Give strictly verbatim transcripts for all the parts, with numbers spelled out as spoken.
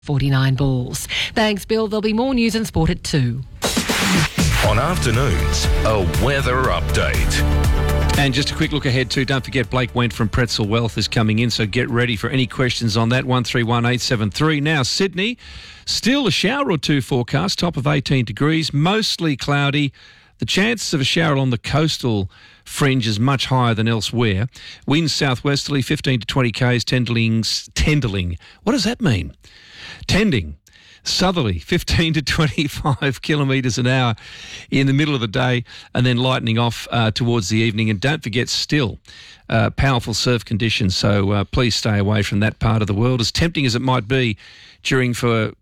forty-nine balls. Thanks, Bill. There'll be more news and sport at two. On afternoons, a weather update. And just a quick look ahead too, don't forget Blake Went from Pretzel Wealth is coming in, so get ready for any questions on that, one three one eight seven three. Now, Sydney, still a shower or two forecast, top of eighteen degrees, mostly cloudy. The chance of a shower along the coastal fringe is much higher than elsewhere. Winds southwesterly, fifteen to twenty k's, tendling, tendling. What does that mean? Tending. Southerly, fifteen to twenty-five kilometres an hour in the middle of the day, and then lightening off uh, towards the evening. And don't forget, still uh, powerful surf conditions, so uh, please stay away from that part of the world, as tempting as it might be during, for,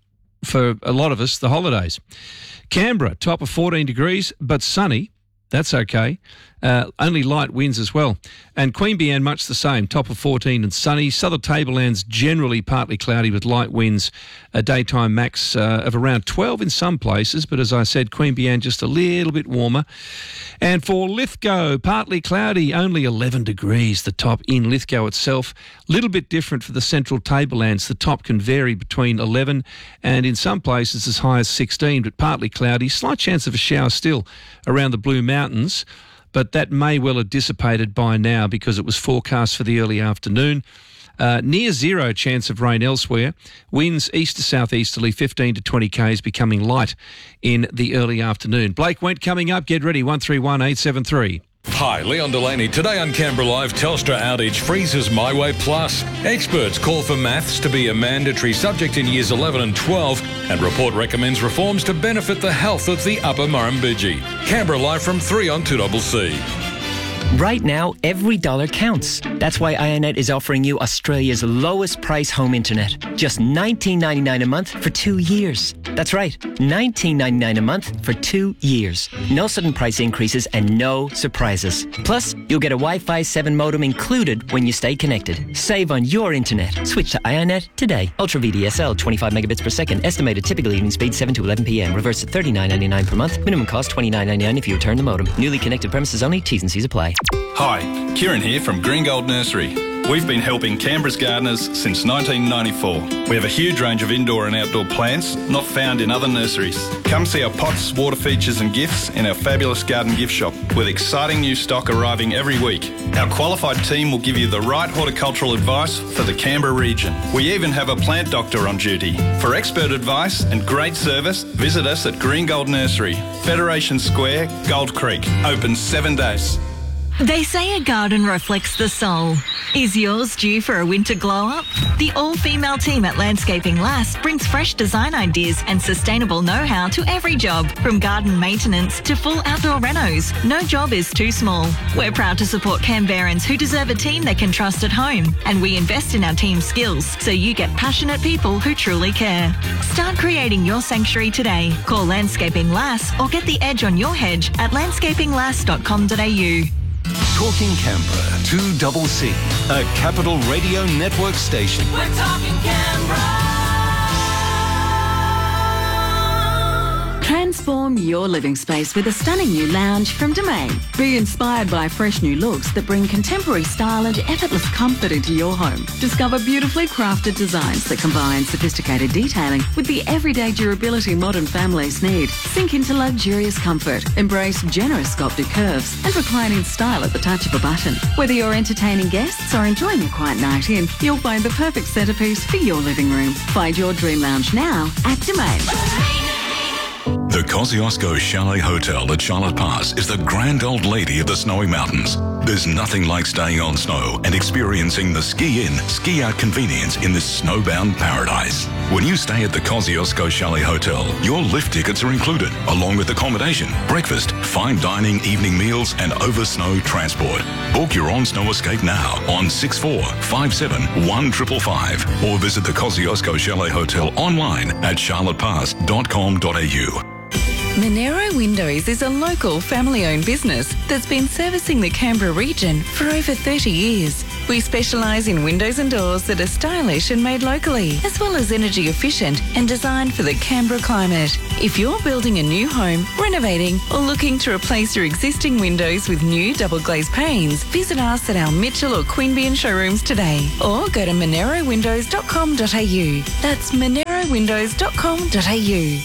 for a lot of us, the holidays. Canberra, top of fourteen degrees, but sunny. That's okay. Uh, only light winds as well. And Queanbeyan, much the same, top of fourteen and sunny. Southern Tablelands generally partly cloudy with light winds, a daytime max uh, of around twelve in some places, but as I said, Queanbeyan just a little bit warmer. And for Lithgow, partly cloudy, only eleven degrees, the top in Lithgow itself. Little bit different for the Central Tablelands. The top can vary between eleven and in some places as high as sixteen, but partly cloudy. Slight chance of a shower still around the Blue Mountains, but that may well have dissipated by now because it was forecast for the early afternoon. Uh, near zero chance of rain elsewhere. Winds east to southeasterly, fifteen to twenty k's, becoming light in the early afternoon. Blake Went coming up. Get ready, one three one eight seven three. Hi, Leon Delaney. Today on Canberra Live, Telstra outage freezes My Way Plus. Experts call for maths to be a mandatory subject in years eleven and twelve, and report recommends reforms to benefit the health of the Upper Murrumbidgee. Canberra Live from three on two C C. Right now, every dollar counts. That's why iiNet is offering you Australia's lowest price home internet. Just nineteen ninety-nine a month for two years. That's right, nineteen ninety-nine a month for two years. No sudden price increases and no surprises. Plus, you'll get a Wi-Fi seven modem included when you stay connected. Save on your internet. Switch to iiNet today. Ultra V D S L, twenty-five megabits per second. Estimated typical evening speed seven to eleven p.m. Reverse at thirty-nine ninety-nine per month. Minimum cost twenty-nine ninety-nine if you return the modem. Newly connected premises only. T's and C's apply. Hi, Kieran here from Green Gold Nursery. We've been helping Canberra's gardeners since nineteen ninety-four. We have a huge range of indoor and outdoor plants not found in other nurseries. Come see our pots, water features and gifts in our fabulous garden gift shop with exciting new stock arriving every week. Our qualified team will give you the right horticultural advice for the Canberra region. We even have a plant doctor on duty. For expert advice and great service, visit us at Green Gold Nursery, Federation Square, Gold Creek. Open seven days. They say a garden reflects the soul. Is yours due for a winter glow-up? The all-female team at Landscaping Lass brings fresh design ideas and sustainable know-how to every job, from garden maintenance to full outdoor renos. No job is too small. We're proud to support Canberrans who deserve a team they can trust at home, and we invest in our team's skills so you get passionate people who truly care. Start creating your sanctuary today. Call Landscaping Lass or get the edge on your hedge at landscaping lass dot com dot a u. Talking Canberra, two C C, a Capital Radio Network station. We're talking Canberra. Transform your living space with a stunning new lounge from Domain. Be inspired by fresh new looks that bring contemporary style and effortless comfort into your home. Discover beautifully crafted designs that combine sophisticated detailing with the everyday durability modern families need. Sink into luxurious comfort, embrace generous sculpted curves, and recline in style at the touch of a button. Whether you're entertaining guests or enjoying a quiet night in, you'll find the perfect centerpiece for your living room. Find your dream lounge now at Domain. The Kosciuszko Chalet Hotel at Charlotte Pass is the grand old lady of the snowy mountains. There's nothing like staying on snow and experiencing the ski-in, ski-out convenience in this snowbound paradise. When you stay at the Kosciuszko Chalet Hotel, your lift tickets are included, along with accommodation, breakfast, fine dining, evening meals, and over-snow transport. Book your on-snow escape now on six four five seven one five five five or visit the Kosciuszko Chalet Hotel online at charlotte pass dot com dot a u. Monero Windows is a local family-owned business that's been servicing the Canberra region for over thirty years. We specialise in windows and doors that are stylish and made locally, as well as energy efficient and designed for the Canberra climate. If you're building a new home, renovating, or looking to replace your existing windows with new double glazed panes, visit us at our Mitchell or Queanbeyan showrooms today, or go to monero windows dot com dot a u. That's monero windows dot com dot a u.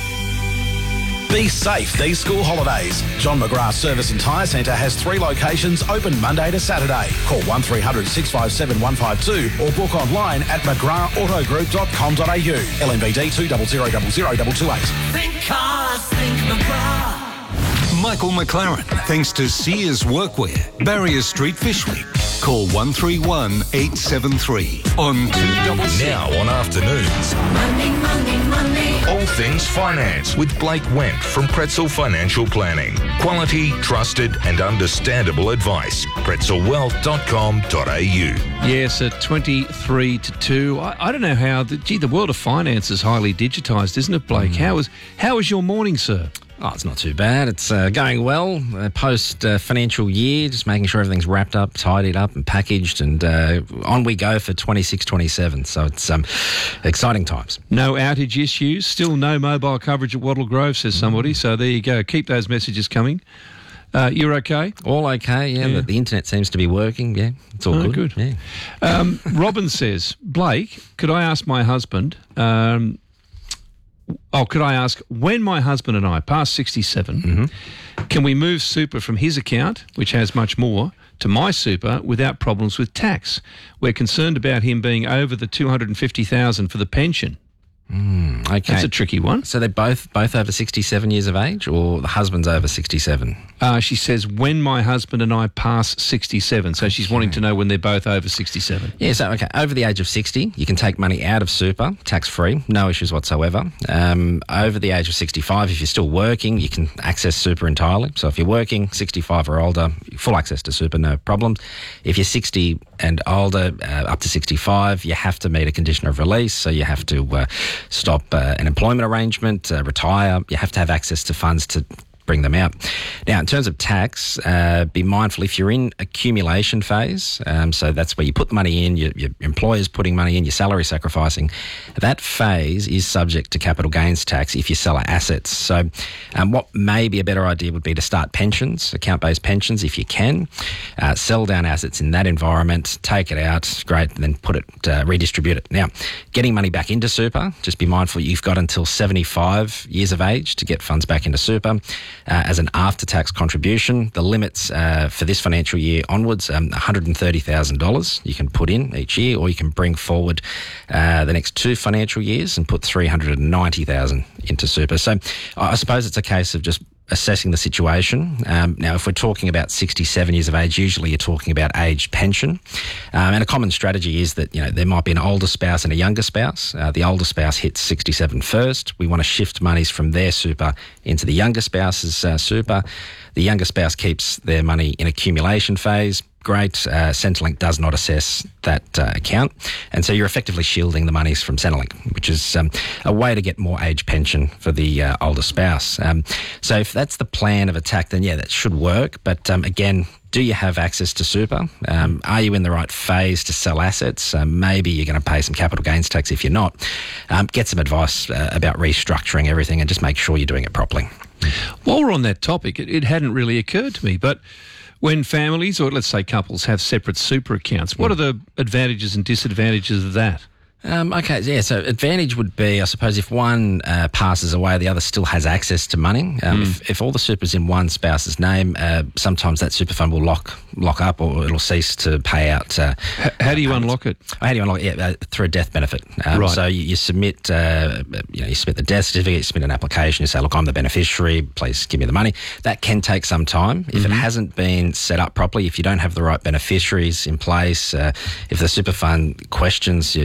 Be safe these school holidays. John McGrath Service and Tyre Centre has three locations open Monday to Saturday. Call one three hundred six five seven one five two or book online at mcgrath auto group dot com dot a u. L M V D two zero zero zero zero two two eight. Think cars, think McGrath. Michael McLaren, thanks to Sears Workwear, Barrier Street, Fyshwick. Call one three one eight seven three on two double six. Now on afternoons. Money, money, money. All things finance with Blake Wendt from Pretzel Financial Planning. Quality, trusted and understandable advice. pretzel wealth dot com dot a u. Yes, at twenty-three to two. I, I don't know how, the, gee, the world of finance is highly digitised, isn't it, Blake? Mm. How was how was your morning, sir? Oh, it's not too bad. It's uh, going well. Uh, post uh, financial year, just making sure everything's wrapped up, tidied up and packaged, and uh, on we go for twenty-six twenty-seven. So it's um, exciting times. No outage issues. Still no mobile coverage at Wattle Grove, says somebody. Mm. So there you go. Keep those messages coming. Uh, you're okay? All okay, yeah. yeah. The, the internet seems to be working, yeah. It's all oh, good. good. Yeah. Um, Robin says, Blake, could I ask my husband... Um, Oh, could I ask, when my husband and I pass sixty-seven, mm-hmm. can we move super from his account, which has much more, to my super without problems with tax? We're concerned about him being over the two hundred fifty thousand dollars for the pension. Mm, okay. That's a tricky one. So they're both both over sixty-seven years of age, or the husband's over sixty-seven? Uh, she says, when my husband and I pass sixty-seven. So she's okay. wanting to know when they're both over sixty-seven. Yeah, so, okay, over the age of sixty, you can take money out of super, tax-free, no issues whatsoever. Um, over the age of sixty-five, if you're still working, you can access super entirely. So if you're working, sixty-five or older, full access to super, no problems. If you're sixty and older, uh, up to sixty-five, you have to meet a condition of release, so you have to... Uh, stop uh, an employment arrangement, uh, retire. You have to have access to funds to bring them out. Now, in terms of tax, uh, be mindful if you're in accumulation phase, um, so that's where you put the money in, your, your employer's putting money in, your salary sacrificing, that phase is subject to capital gains tax if you sell assets. So um, what may be a better idea would be to start pensions, account-based pensions if you can, uh, sell down assets in that environment, take it out, great, and then put it, uh, redistribute it. Now, getting money back into super, just be mindful you've got until seventy-five years of age to get funds back into super. Uh, as an after-tax contribution, the limits uh, for this financial year onwards, um, one hundred thirty thousand dollars you can put in each year, or you can bring forward uh, the next two financial years and put three hundred ninety thousand dollars into super. So I suppose it's a case of just assessing the situation. Um, now, if we're talking about sixty-seven years of age, usually you're talking about aged pension. Um, and a common strategy is that, you know, there might be an older spouse and a younger spouse. Uh, the older spouse hits sixty-seven first. We want to shift monies from their super into the younger spouse's uh, super. The younger spouse keeps their money in accumulation phase. Great. Uh, Centrelink does not assess that uh, account. And so you're effectively shielding the monies from Centrelink, which is um, a way to get more age pension for the uh, older spouse. Um, so if that's the plan of attack, then yeah, that should work. But um, again, do you have access to super? Um, are you in the right phase to sell assets? Uh, maybe you're going to pay some capital gains tax if you're not. Um, get some advice uh, about restructuring everything and just make sure you're doing it properly. While we're on that topic, it, it hadn't really occurred to me, but when families, or let's say couples, have separate super accounts, what are the advantages and disadvantages of that? Um, okay, yeah, so advantage would be, I suppose, if one uh, passes away, the other still has access to money. Um, mm. if, if all the super's in one spouse's name, uh, sometimes that super fund will lock lock up, or it'll cease to pay out. Uh, how, how do you payments. unlock it? How do you unlock it? Yeah, uh, through a death benefit. Um, right. So you, you submit, uh, you know, you submit the death certificate, you submit an application, you say, look, I'm the beneficiary, please give me the money. That can take some time. If mm-hmm. it hasn't been set up properly, if you don't have the right beneficiaries in place, uh, if the super fund questions your, your application,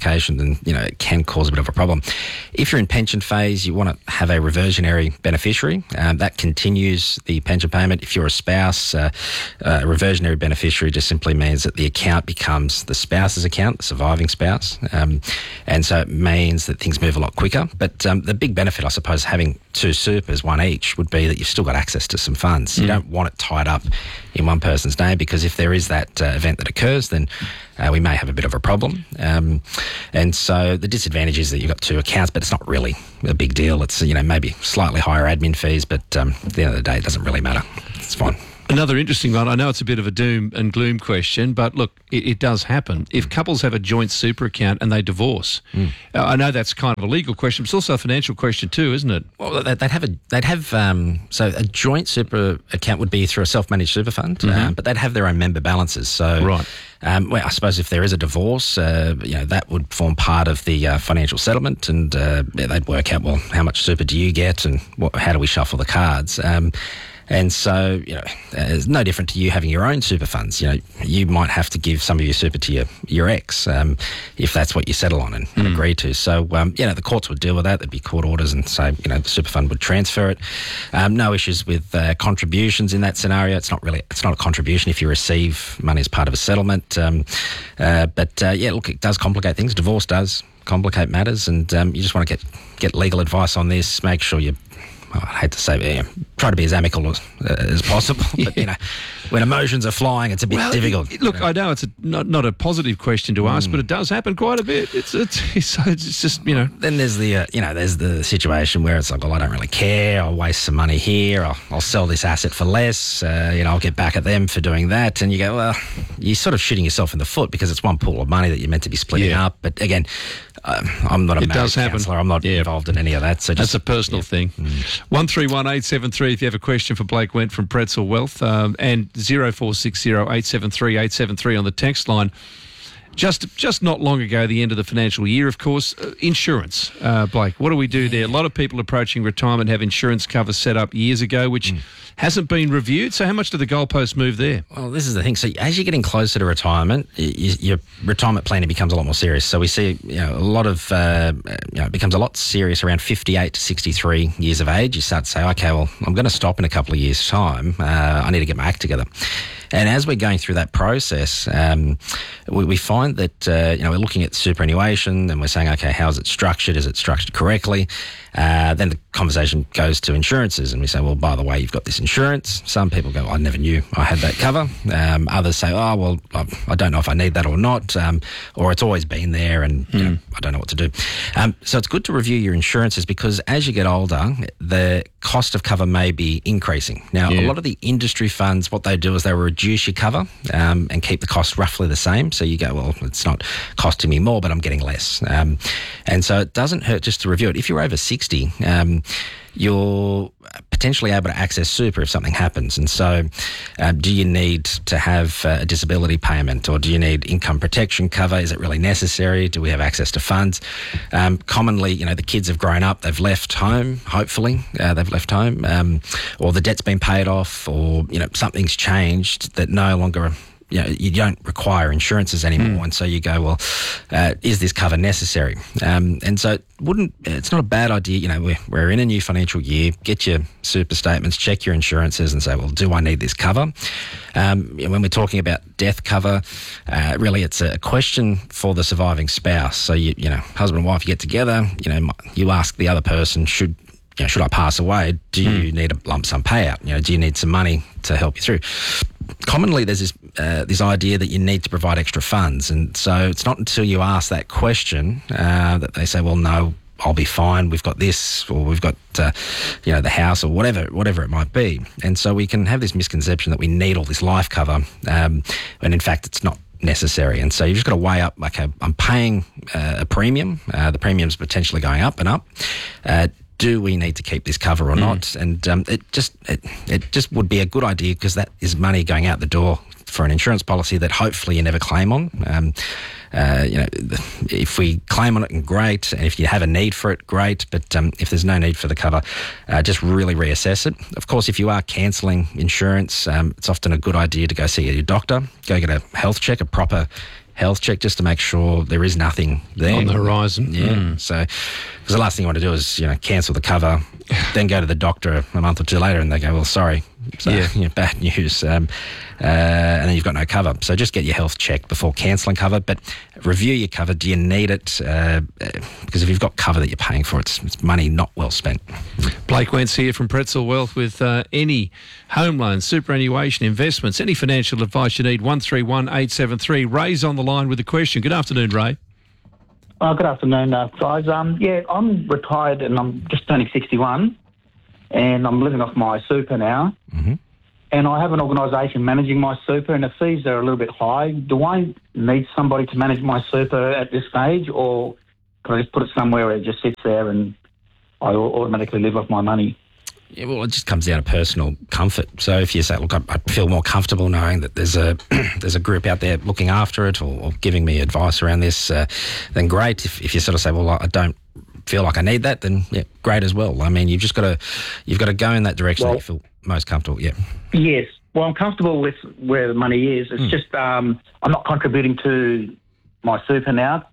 application, then, you know, it can cause a bit of a problem. If you're in pension phase, you want to have a reversionary beneficiary. Um, that continues the pension payment. If you're a spouse, uh, uh, a reversionary beneficiary just simply means that the account becomes the spouse's account, the surviving spouse. Um, and so it means that things move a lot quicker. But um, the big benefit, I suppose, having two supers, one each, would be that you've still got access to some funds. Mm. You don't want it tied up in one person's name, because if there is that uh, event that occurs, then uh, we may have a bit of a problem. Um, and so the disadvantage is that you've got two accounts, but it's not really a big deal. It's, you know, maybe slightly higher admin fees, but um, at the end of the day, it doesn't really matter. It's fine. Another interesting one. I know it's a bit of a doom and gloom question, but look, it, it does happen. If couples have a joint super account and they divorce, mm. uh, I know that's kind of a legal question, but it's also a financial question too, isn't it? Well, they'd have a they'd have um, so a joint super account would be through a self-managed super fund, mm-hmm. um, but they'd have their own member balances. So, right. Um, well, I suppose if there is a divorce, uh, you know, that would form part of the uh, financial settlement, and uh, they'd work out, well, how much super do you get, and what, how do we shuffle the cards? Um, And so, you know, it's no different to you having your own super funds. You know, you might have to give some of your super to your, your ex um, if that's what you settle on and, and mm. agree to. So, um, you know, the courts would deal with that. There'd be court orders and say, you know, the super fund would transfer it. Um, no issues with uh, contributions in that scenario. It's not really, it's not a contribution if you receive money as part of a settlement. Um, uh, but, uh, yeah, look, it does complicate things. Divorce does complicate matters, and um, you just want to get, get legal advice on this. Make sure you... I hate to say it, you know, try to be as amicable as, uh, as possible, but, you know, when emotions are flying, it's a bit well, difficult. It, look, you know. I know it's a, not not a positive question to ask, mm. but it does happen quite a bit. It's it's it's, it's just, you know. Then there's the uh, you know there's the situation where it's like, well, I don't really care. I'll waste some money here. I'll, I'll sell this asset for less. Uh, you know, I'll get back at them for doing that. And you go, well, you're sort of shooting yourself in the foot, because it's one pool of money that you're meant to be splitting yeah. up. But again, um, I'm not a it marriage does happen. counsellor. I'm not yeah. involved in any of that. So just, that's a personal yeah. thing. Mm. One three one eight seven three if you have a question for Blake Went from Pretzel Wealth, um, and zero four six zero eight seven three eight seven three on the text line. Just just not long ago, the end of the financial year, of course, uh, insurance. Uh, Blake, what do we do there? A lot of people approaching retirement have insurance cover set up years ago, which mm. hasn't been reviewed. So how much do the goalposts move there? Well, this is the thing. So as you're getting closer to retirement, y- your retirement planning becomes a lot more serious. So we see, you know, a lot of, uh, you know, it becomes a lot serious around fifty-eight to sixty-three years of age. You start to say, okay, well, I'm going to stop in a couple of years' time. Uh, I need to get my act together. And as we're going through that process, um, we, we find that, uh, you know, we're looking at superannuation and we're saying, okay, how is it structured? Is it structured correctly? Uh, then the conversation goes to insurances, and we say, well, by the way, you've got this insurance. Some people go, I never knew I had that cover. Um, others say, oh, well, I, I don't know if I need that or not, um, or it's always been there and you mm. know, I don't know what to do. Um, so it's good to review your insurances, because as you get older, the cost of cover may be increasing. Now, yeah. a lot of the industry funds, what they do is they reduce your cover um, and keep the cost roughly the same. So you go, well, it's not costing me more, but I'm getting less. Um, and so it doesn't hurt just to review it. If you're over sixty, um, you're potentially able to access super if something happens. And so uh, do you need to have uh, a disability payment, or do you need income protection cover? Is it really necessary? Do we have access to funds? Um, commonly, you know, the kids have grown up, they've left home, hopefully, uh, they've left home, um, or the debt's been paid off, or, you know, something's changed that no longer... You know, you don't require insurances anymore, mm. and so you go, well, uh, is this cover necessary? Um, and so it wouldn't. It's not a bad idea. You know, we're, we're in a new financial year. Get your super statements, check your insurances, and say, well, do I need this cover? Um, when we're talking about death cover, uh, really, it's a question for the surviving spouse. So you, you know, husband and wife, you get together. You know, you ask the other person, should. You know, should I pass away, do you mm. need a lump sum payout? You know, do you need some money to help you through? Commonly, there's this uh, this idea that you need to provide extra funds, and so it's not until you ask that question uh, that they say, "Well, no, I'll be fine. We've got this, or we've got uh, you know the house, or whatever, whatever it might be." And so we can have this misconception that we need all this life cover, um, when in fact it's not necessary. And so you've just got to weigh up, okay, I'm paying uh, a premium. Uh, the premium's potentially going up and up. Uh, Do we need to keep this cover or mm. not? And um, it just it, it just would be a good idea, because that is money going out the door for an insurance policy that hopefully you never claim on. Um, uh, you know, if we claim on it, and great. And if you have a need for it, great. But um, if there's no need for the cover, uh, just really reassess it. Of course, if you are cancelling insurance, um, it's often a good idea to go see your doctor, go get a health check, a proper health check just to make sure there is nothing there on the horizon. Yeah. Mm. So, because the last thing you want to do is you know cancel the cover, then go to the doctor a month or two later, and they go, "Well, sorry, so, yeah, you know, bad news," um, uh, and then you've got no cover. So just get your health checked before cancelling cover, but review your cover. Do you need it? Uh, because if you've got cover that you're paying for, it's, it's money not well spent. Blake Wentz here from Pretzel Wealth with uh, any home loans, superannuation, investments, any financial advice you need. one three one eight seven three. Ray's on the line with a question. Good afternoon, Ray. Oh, good afternoon, uh, guys. Um, yeah, I'm retired and I'm just turning sixty-one, and I'm living off my super now. Mm-hmm. And I have an organisation managing my super, and the fees are a little bit high. Do I need somebody to manage my super at this stage, or can I just put it somewhere where it just sits there and I automatically live off my money? Yeah, well, it just comes down to personal comfort. So if you say, look, I, I feel more comfortable knowing that there's a there's a group out there looking after it or, or giving me advice around this, uh, then great. If, if you sort of say, well, I don't feel like I need that, then yeah, great as well. I mean, you've just got to you've got to go in that direction well, that you feel most comfortable. Yeah. Yes. Well, I'm comfortable with where the money is. It's mm. just um, I'm not contributing to my super now.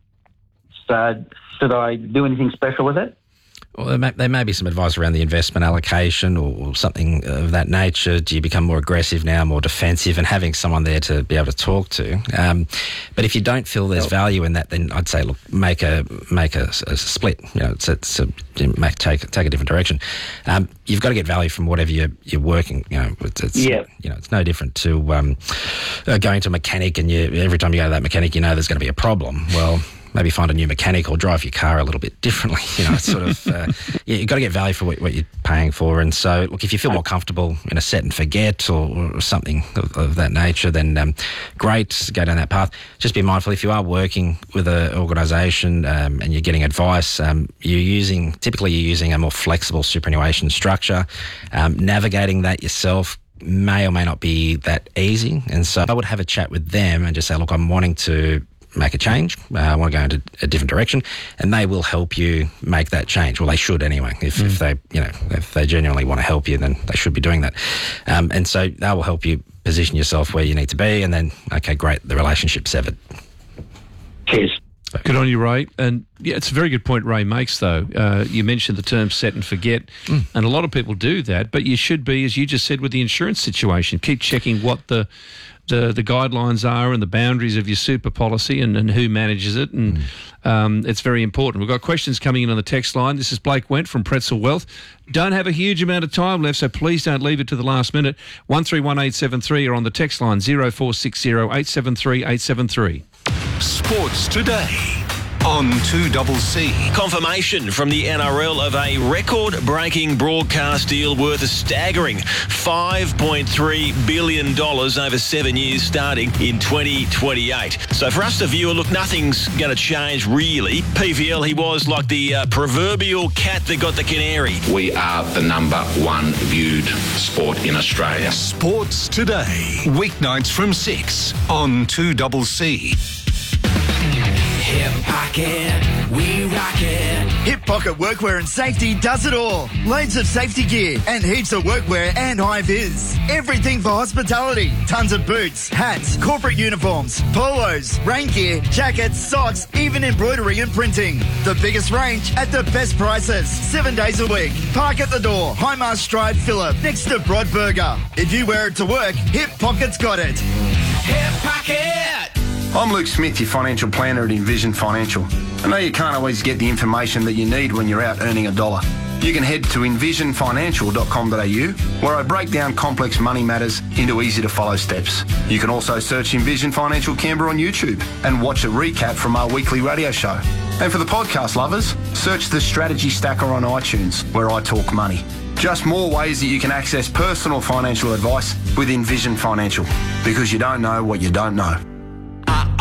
So should I do anything special with it? Well, there may, there may be some advice around the investment allocation or, or something of that nature. Do you become more aggressive now, more defensive, and having someone there to be able to talk to? Um, but if you don't feel there's value in that, then I'd say, look, make a make a, a split. You know, it's, it's a, make, take take a different direction. Um, you've got to get value from whatever you're you're working. You know, it's, it's yeah. you know, it's no different to um, uh, going to a mechanic, and you every time you go to that mechanic, you know there's going to be a problem. Well, maybe find a new mechanic or drive your car a little bit differently. You know, it's sort of, uh, yeah, you've got to get value for what, what you're paying for. And so, look, if you feel more comfortable in a set and forget or, or something of, of that nature, then um, great, go down that path. Just be mindful, if you are working with an organisation um, and you're getting advice, um, you're using, typically you're using a more flexible superannuation structure. Um, navigating that yourself may or may not be that easy. And so I would have a chat with them and just say, look, I'm wanting to make a change. Uh, I want to go into a different direction, and they will help you make that change. Well, they should anyway. If, mm. if they, you know, if they genuinely want to help you, then they should be doing that. Um, and so that will help you position yourself where you need to be, and then, okay, great, the relationship's severed. Cheers. Good on you, Ray. And yeah, it's a very good point Ray makes, though. Uh, you mentioned the term set and forget, mm. and a lot of people do that, but you should be, as you just said, with the insurance situation, keep checking what the the, the guidelines are and the boundaries of your super policy and, and who manages it, and mm. um, it's very important. We've got questions coming in on the text line. This is Blake Went from Pretzel Wealth. Don't have a huge amount of time left, so please don't leave it to the last minute. one three one eight seven three or on the text line zero four six zero eight seven three eight seven three. Sports Today on two C C. Confirmation from the N R L of a record-breaking broadcast deal worth a staggering five point three billion dollars over seven years starting in twenty twenty-eight. So for us, the viewer, look, nothing's going to change really. P V L, he was like the uh, proverbial cat that got the canary. We are the number one viewed sport in Australia. Sports Today, weeknights from six on two C C. Hip Pocket, we rock it. Hip Pocket Workwear and Safety does it all. Loads of safety gear and heaps of workwear and high vis. Everything for hospitality. Tons of boots, hats, corporate uniforms, polos, rain gear, jackets, socks, even embroidery and printing. The biggest range at the best prices. Seven days a week. Park at the door. Highmast Drive, Phillip, next to Broadburger. If you wear it to work, Hip Pocket's got it. Hip Pocket! I'm Luke Smith, your financial planner at Envision Financial. I know you can't always get the information that you need when you're out earning a dollar. You can head to envision financial dot com dot a u, where I break down complex money matters into easy-to-follow steps. You can also search Envision Financial Canberra on YouTube and watch a recap from our weekly radio show. And for the podcast lovers, search the Strategy Stacker on iTunes, where I talk money. Just more ways that you can access personal financial advice with Envision Financial, because you don't know what you don't know.